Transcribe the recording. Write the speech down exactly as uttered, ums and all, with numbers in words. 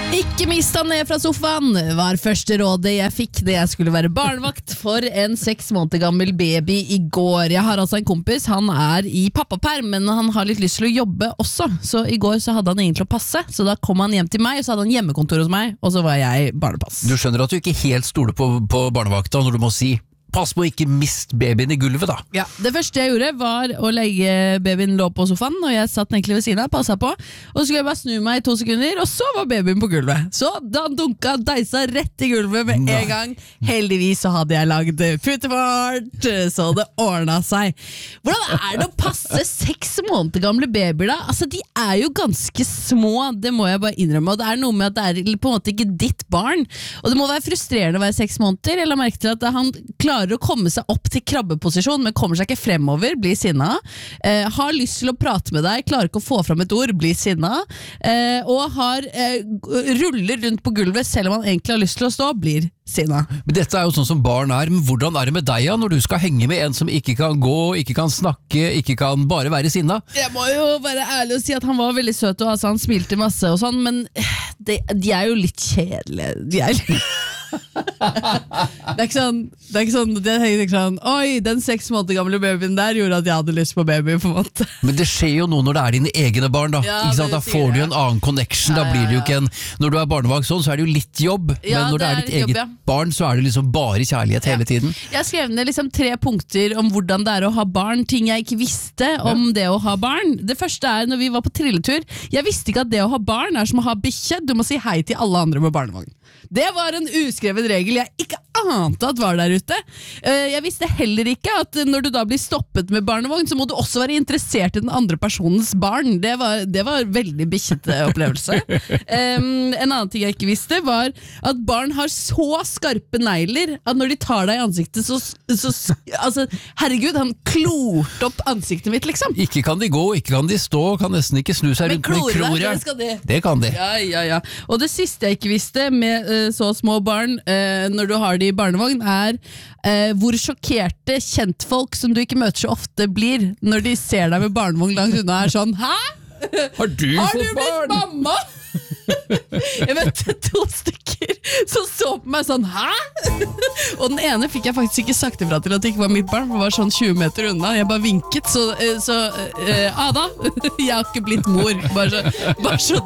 Ikke mist han ned fra sofaen var første rådet jeg fikk da jeg skulle være barnevakt for en seks måneder gammel baby i går. Jeg har altså en kompis, han er i pappaperm, men han har litt lyst til å jobbe også. Så i går så hadde han egentlig å passe, så da kom han hjem til meg, og så hadde han hjemmekontor hos meg, og så var jeg barnepass. Du skjønner at du ikke helt stoler på, på barnevakta når du må si pass på å ikke miste babyen i gulvet da. Ja, det første jeg gjorde var å legge babyen lå på sofaen, og jeg satt egentlig ved siden av, passet på, og så skulle jeg bare snu meg i to sekunder, og så var babyen på gulvet. Så da dunka deisa rett i gulvet med en gang. Heldigvis så hadde jeg lagd puttefart, så det ordnet seg. Hvordan er det å passe seks måneder gamle babyer da? Altså, de er jo ganske små, det må jeg bare innrømme, og det er noe med at det er på en måte ikke ditt barn, og det må være frustrerende å være seks måneder, eller merke til at han klarer å komme seg opp til krabbeposisjon, men kommer seg ikke fremover, blir sinna, eh, har lyst til å prate med deg, klarer ikke å få fram et ord, blir sinna, eh, og har eh, ruller rundt på gulvet, selv om han egentlig har lyst til å stå, blir sinna. Men dette er jo sånn som barn er, men hvordan er det med deg ja, når du skal henge med en som ikke kan gå, ikke kan snakke, ikke kan bare være sinna? Jeg må jo være ærlig og si at han var veldig søt, og altså, han smilte masse og sånn, men de, de er jo litt kjedelige. De er litt... det er ikke sånn, det er ikke sånn, det er ikke sånn oi, den seks måneder gamle babyen der gjorde at jeg hadde lyst på baby på en måte. Men det skjer jo noe når det er dine egne barn da, ja, ikke sant? Da får du jo en annen connection, ja, da blir det jo ikke en, når du er barnevakt sånn, så er det jo litt jobb, ja, men når det er, det er ditt eget jobb, ja. Barn, så er det liksom bare kjærlighet hele tiden. Jeg skrev ned liksom tre punkter om hvordan det er å ha barn, ting jeg ikke visste om ja. Det å ha barn. Det første er når vi var på trilletur, jeg visste ikke at det å ha barn er som å ha bikkje, du må si hei til alle andre med barnevogn. Det var en uskrevet regel jeg ikke ante at var der ute. Jeg visste heller ikke at når du da blir stoppet med barnevogn, så må du også være interessert i den andre personens barn. Det var, det var veldig bikkjete opplevelse. Um, en annen ting jeg ikke visste var at barn har så skarpe negler at når de tar deg i ansiktet, så, så altså, herregud, han klort opp ansiktet mitt, liksom. Ikke kan de gå, ikke kan de stå, kan nesten ikke snu seg rundt med klor. Det skal de. Det kan de. Ja, ja, ja. Og det siste jeg ikke visste med uh, så små barn, uh, når du har de i barnevogn, er uh, hvor sjokkerte kjentfolk som du ikke møter så ofte blir når de ser deg med barnevogn langt unna er sånn, hæ? Har du har fått du blitt barn? Mamma? Jeg møtte to stykker som så på meg sånn, hæ? Og den ene fikk jeg faktisk ikke sagt ifra til at det ikke var mitt barn, for det var sånn tjue meter unna. Jeg bare vinket, så, så uh, Ada, jeg har ikke blitt mor, bare så, bare så